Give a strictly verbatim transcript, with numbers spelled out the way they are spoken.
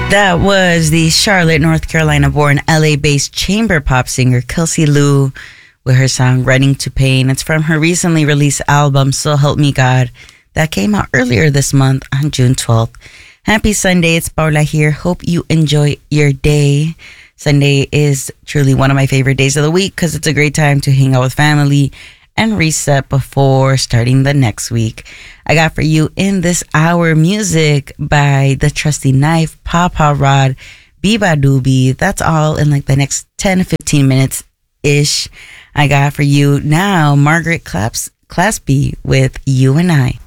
That was the Charlotte, North Carolina born L A based chamber pop singer Kelsey Lou with her song Running to Pain. It's from her recently released album So Help Me God that came out earlier this month on June twelfth. Happy Sunday, it's Paula here. Hope you enjoy your day. Sunday is truly one of my favorite days of the week because it's a great time to hang out with family and reset before starting the next week. I got for you in this hour music by The Trusty Knife, Papa Rod, Biba Doobie. That's all in like the next ten to fifteen minutes ish. I got for you now Margaret Claps, Claspy with You and I.